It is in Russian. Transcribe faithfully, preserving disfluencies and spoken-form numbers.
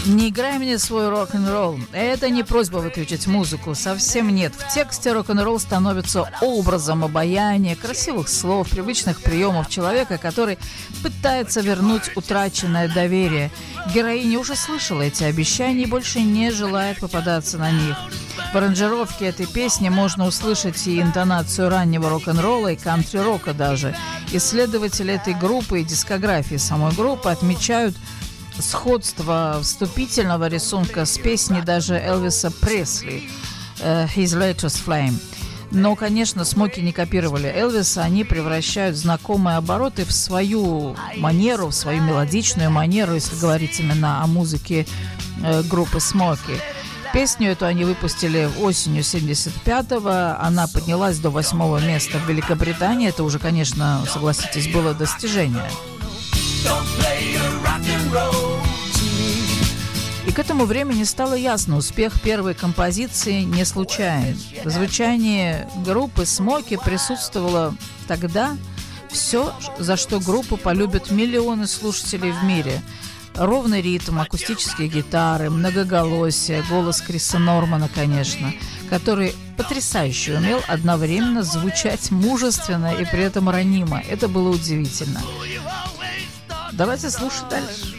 Не играй мне свой рок-н-ролл. Это не просьба выключить музыку, совсем нет. В тексте рок-н-ролл становится образом обаяния, красивых слов, привычных приемов человека, который пытается вернуть утраченное доверие. Героиня уже слышала эти обещания и больше не желает попадаться на них. В аранжировке этой песни можно услышать и интонацию раннего рок-н-ролла, и кантри-рока даже. Исследователи этой группы и дискографии самой группы отмечают сходство вступительного рисунка с песней даже Элвиса Пресли «His Latest Flame». Но, конечно, Смоки не копировали Элвиса, они превращают знакомые обороты в свою манеру, в свою мелодичную манеру, если говорить именно о музыке группы Смоки. Песню эту они выпустили осенью семьдесят пятого, она поднялась до восьмого места в Великобритании, это уже, конечно, согласитесь, было достижение. И к этому времени стало ясно, успех первой композиции не случайен. В звучании группы Смоки присутствовало тогда все, за что группу полюбят миллионы слушателей в мире. Ровный ритм, акустические гитары, многоголосие, голос Криса Нормана, конечно, который потрясающе умел одновременно звучать мужественно и при этом ранимо. Это было удивительно. Давайте слушать дальше.